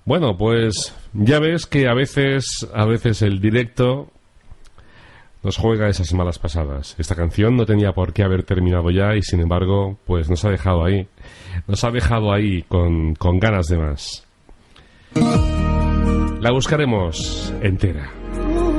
Bueno, pues ya ves que a veces el directo nos juega esas malas pasadas. Esta canción no tenía por qué haber terminado ya y sin embargo, pues nos ha dejado ahí. Nos ha dejado ahí con ganas de más. La buscaremos entera.